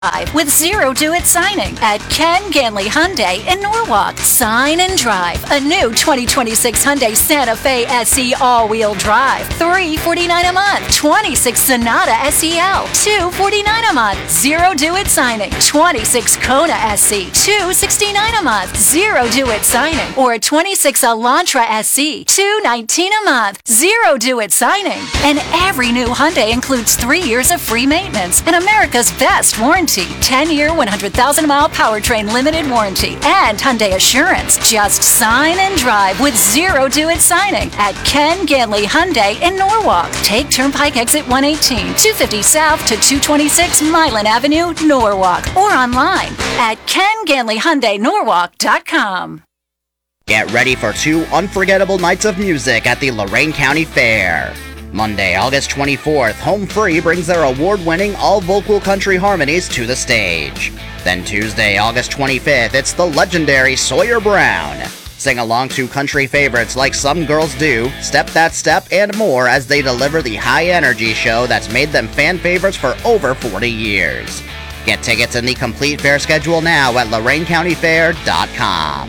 with zero do-it signing at Ken Ganley Hyundai in Norwalk. Sign and drive a new 2026 Hyundai Santa Fe SE all-wheel drive. $349 a month. 26 Sonata SEL. $249 a month. Zero do-it signing. 26 Kona SE. $269 a month. Zero do-it signing. Or 26 Elantra SE. $219 a month. Zero do-it signing. And every new Hyundai includes 3 years of free maintenance and America's best warranty. 10-year, 100,000-mile powertrain limited warranty and Hyundai Assurance. Just sign and drive with zero do-it signing at Ken Ganley Hyundai in Norwalk. Take Turnpike Exit 118, 250 South to 226 Milan Avenue, Norwalk. Or online at KenGanleyHyundaiNorwalk.com. Get ready for 2 unforgettable nights of music at the Lorain County Fair. Monday, August 24th, Home Free brings their award-winning all-vocal country harmonies to the stage. Then Tuesday, August 25th, it's the legendary Sawyer Brown. Sing along to country favorites like Some Girls Do, Step That Step, and more as they deliver the high-energy show that's made them fan favorites for over 40 years. Get tickets in the complete fair schedule now at LorainCountyFair.com.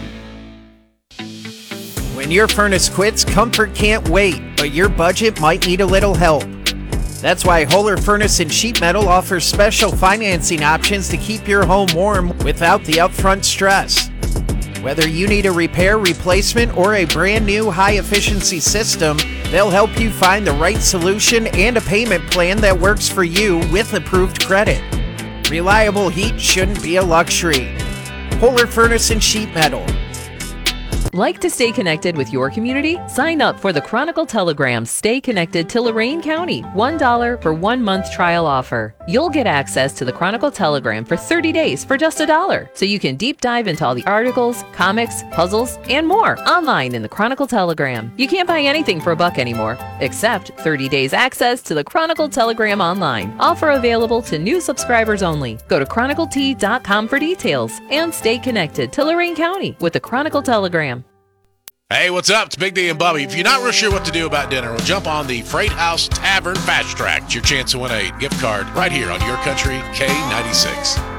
When your furnace quits, comfort can't wait, but your budget might need a little help. That's why Holler Furnace and Sheet Metal offers special financing options to keep your home warm without the upfront stress. Whether you need a repair, replacement, or a brand new high-efficiency system, they'll help you find the right solution and a payment plan that works for you with approved credit. Reliable heat shouldn't be a luxury. Holler Furnace and Sheet Metal. Like to stay connected with your community? Sign up for the Chronicle Telegram Stay Connected to Lorain County $1 for 1 month trial offer. You'll get access to the Chronicle Telegram for 30 days for just $1, so you can deep dive into all the articles, comics, puzzles, and more online in the Chronicle Telegram. You can't buy anything for $1 anymore, except 30 days access to the Chronicle Telegram online. Offer available to new subscribers only. Go to chroniclet.com for details and stay connected to Lorain County with the Chronicle Telegram. Hey, what's up? It's Big D and Bubby. If you're not real sure what to do about dinner, well, jump on the Freight House Tavern Fast Track. It's your chance to win a gift card right here on Your Country K96.